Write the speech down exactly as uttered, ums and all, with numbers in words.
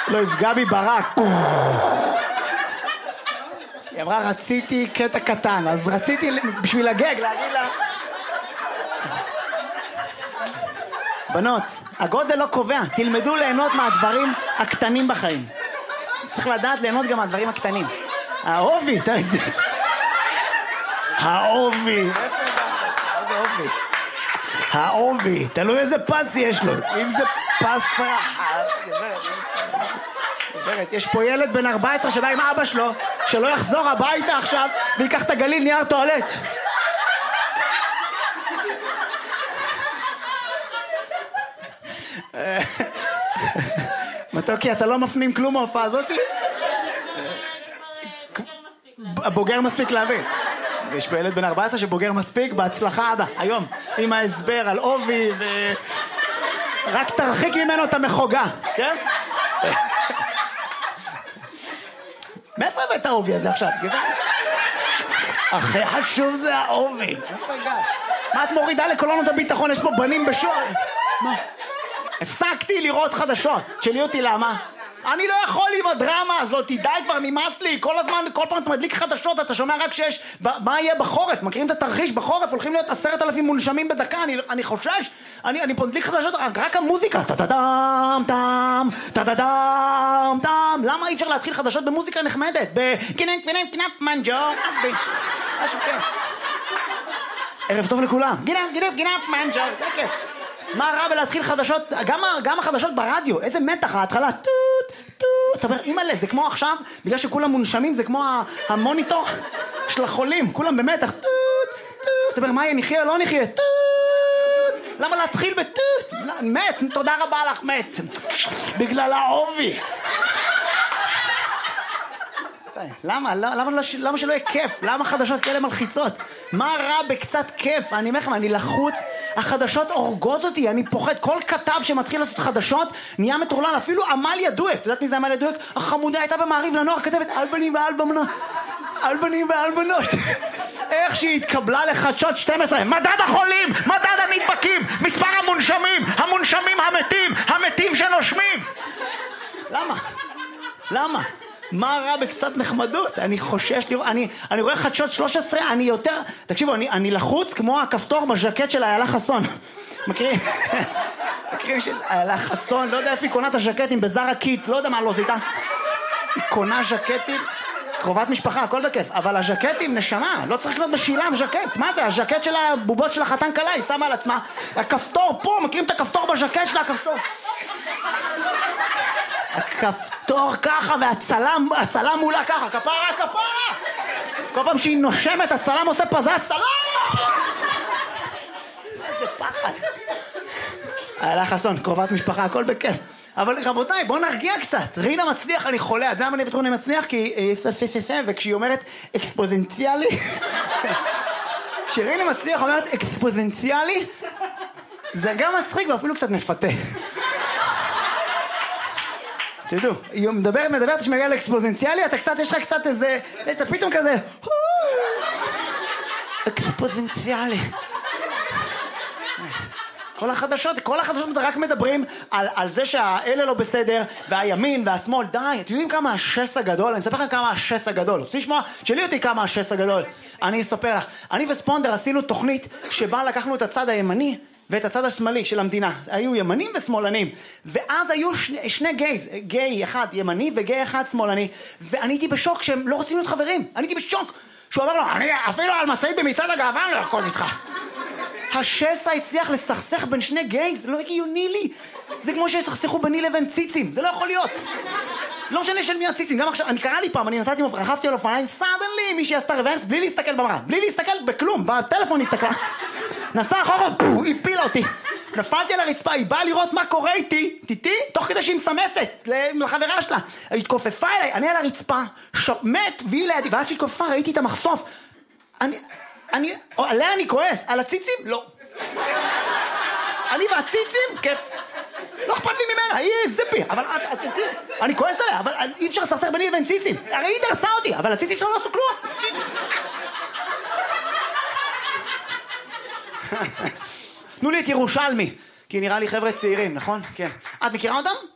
לא יפגע בי ברק. היא אמרה, רציתי קטע קטן, אז רציתי בשביל הגג להגיד לה... בנות, הגודל לא קובע, תלמדו ליהנות מהדברים הקטנים בחיים. צריך לדעת ליהנות גם מהדברים הקטנים. האובי, תראי זה. האובי. איזה אובי? האובי, תלוי איזה פס יש לו. אם זה פס פרח. יש פה ילד בן ארבע עשרה שבא עם אבא שלו, שלא יחזור הביתה עכשיו ויקח את הגליל נייר טואלט. מתוקי, אתה לא מפנים כלום מההופעה הזאתי? הבוגר מספיק להבין. יש פה ילד בן ארבע עשרה שבוגר מספיק, בהצלחה עדה, היום, עם ההסבר על אובי ו... רק תרחיק ממנו את המחוגה, כן? מאיפה הבאת האובי הזה עכשיו? הכי חשוב זה האובי. מה את מורידה לקולונות הביטחון? יש פה בנים בשור. מה? הפסקתי לראות חדשות. תשאלי אותי למה? אני לא יכול עם הדרמה הזאת, די כבר, נמאס לי. כל הזמן, כל פעם אתה מדליק חדשות, אתה שומע רק שיש, מה יהיה בחורף? מכירים את התרחיש בחורף? הולכים להיות עשרת אלפים מונשמים בדקה, אני, אני חושש. אני, אני פה מדליק חדשות, רק, רק המוזיקה. טה-טה-דם, טם, טה-טה-דם, טם. למה אי אפשר להתחיל חדשות במוזיקה נחמדת? בקינם, קינם, קינם, מנג'ו. משהו כן. ערב טוב לכולם. קינם, קינם, קינם, מנג'ו. זה כיף. מה רע בלהתחיל חדשות, גם, גם החדשות ברדיו, איזה מתח, ההתחלה, טוט, טוט, אתה אומר, אימא'לה, זה כמו עכשיו, בגלל שכולם מונשמים, זה כמו המוניטור של החולים, כולם במתח, טוט, טוט, אתה אומר, מה יהיה, נחיה או לא נחיה, טוט, למה להתחיל בטוט, מת, תודה רבה לך, מת, בגלל האובי. למה? למה, למה שלא יהיה כיף? למה חדשות כאלה מלחיצות? מה רע בקצת כיף? אני אומר לכם, אני לחוץ, החדשות הורגות אותי, אני פוחד. כל כתב שמתחיל לעשות חדשות נהיה מטורלל, אפילו עמליה דואק. אתה יודעת מי זה עמליה דואק? החמודה הייתה במעריב לנוער, כתבת על בנים ועל בנות, על בנים ועל בנות. איך שהיא התקבלה לחדשות שתים עשרה, מדד החולים, מדד הנדבקים, מספר המונשמים, המונשמים המתים, המתים שנושמים. למה? למה? מה רע בקצת נחמדות? אני חושש, אני, אני רואה חדשות שלוש עשרה, אני יותר, תקשיבו, אני, אני לחוץ כמו הכפתור בז'קט של איילה חסון. מכירים? מכירים של איילה חסון, לא יודע איפה היא קונה את הז'קטים, בזרה קיץ, לא יודע מה לא זה איתה. היא קונה ז'קטים, קרובת משפחה, הכל בכיף, אבל הז'קטים, נשמה, לא צריך לקנות בשילם ז'קט. מה זה? הז'קט של הבובות של החתן קלה, היא שמה על עצמה. הכפתור פה, מכירים את הכפתור בז'קט שלה, הכפתור. הכפתור ככה והצלם, הצלם מולה ככה, כפרה, כפרה! כל פעם שהיא נושמת, הצלם עושה פזץ, לא! איזה פחד. איילה חסון, קרובת משפחה, הכל בכיף. אבל רבותיי, בואו נרגיע קצת. רינה מצליח, אני חולה. אדם אני בטוח אני מצליח, כי... וכשהיא אומרת אקספוזנציאלי... כשרינה מצליח אומרת אקספוזנציאלי, זה גם מצחיק ואפילו קצת מפתה. תדעו, היא מדברת, מדברת, שמגיע לאקספוזנציאלי, אתה קצת, יש לך קצת איזה, אתה פתאום כזה, אקספוזנציאלי. כל החדשות, כל החדשות רק מדברים על, על זה שהאלה לא בסדר, והימין והשמאל, די, אתם יודעים כמה השס הגדול? אני אספר לכם כמה השס הגדול. רוצים לשמוע? תשאלי אותי כמה השס הגדול. אני אספר לך. אני וספונדר עשינו תוכנית שבה לקחנו את הצד הימני, ואת הצד השמאלי של המדינה. היו ימנים ושמאלנים. ואז היו שני, שני גייז, גיי אחד ימני וגיי אחד שמאלני. ואני הייתי בשוק שהם לא רוצים להיות חברים. אני הייתי בשוק. שהוא אמר לו, אני אפילו על מסעית במצעד הגאווה אני לא יכול איתך. השסע הצליח לסכסך בין שני גייז, לא הגיוני לי. זה כמו שסכסכו ביני לבין ציצים, זה לא יכול להיות. לא משנה של מי הציצים, גם עכשיו, אני קרא לי פעם, אני נסעתי, רכבתי על אופניים, סדנלי, מישהי עשתה רוורס, בלי להסתכל במראה, בלי להסתכל בכלום, בטלפון הסתכלה. נסע אחורה, היא הפילה אותי. נפלתי על הרצפה, היא באה לראות מה קורה איתי, איתי, תוך כדי שהיא מסמסת לחברה שלה. היא התכופפה אליי, אני על הרצפה, מת, והיא לידי, ואז שהיא התכופפה, ראיתי את המחשוף. אני, אני, עליה אני כועס, על הציצים? לא. אני והציצים? כיף. לא אכפת לי ממנה, היא זיפי, אבל אני כועס עליה, אבל אי אפשר לסכסך ביני לבין ציצים. הרי היא דרסה אותי, אבל הציצים שלו לא עשו כלום. תנו לי את ירושלמי, כי נראה לי חבר'ה צעירים, נכון? כן. את מכירה אותם?